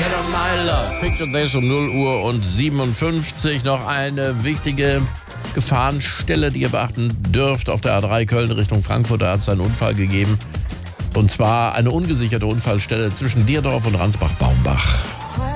Get on my love. Picture this um 0 Uhr und 57. Noch eine wichtige Gefahrenstelle, die ihr beachten dürft. Auf der A3 Köln Richtung Frankfurt, da hat es einen Unfall gegeben. Und zwar eine ungesicherte Unfallstelle zwischen Dierdorf und Ransbach-Baumbach.